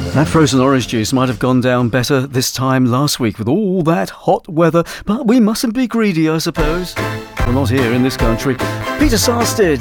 That frozen orange juice might have gone down better this time last week with all that hot weather, but we mustn't be greedy, I suppose. Well, not here in this country. Peter Sarsted.